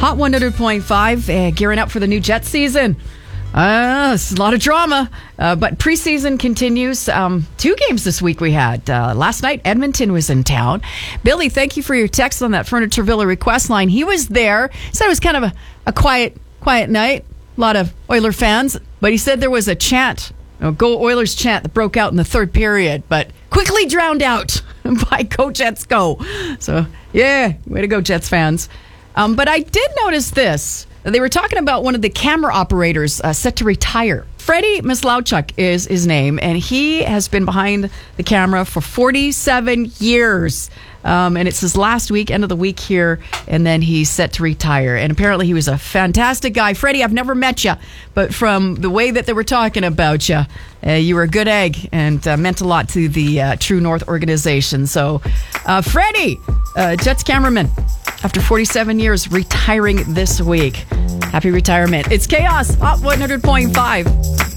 Hot 100.5, gearing up for the new Jet season. It's a lot of drama, but preseason continues. 2 games this week we had. Last night, Edmonton was in town. Billy, thank you for your text on that Furniture Villa request line. He was there. Said it was kind of a quiet night. A lot of Oiler fans, but he said there was a chant, a Go Oilers chant that broke out in the third period, but quickly drowned out by Go Jets Go. So, yeah, way to go, Jets fans. But I did notice this. They were talking about one of the camera operators set to retire. Freddie Mislauchuk is his name, and he has been behind the camera for 47 years. And it's his last week, end of the week here, and then he's set to retire. And apparently he was a fantastic guy. Freddie, I've never met you, but from the way that they were talking about you, you were a good egg and meant a lot to the True North organization. So, Freddie, Jets cameraman, after 47 years, retiring this week. Happy retirement. It's Chaos, Hot 100.5.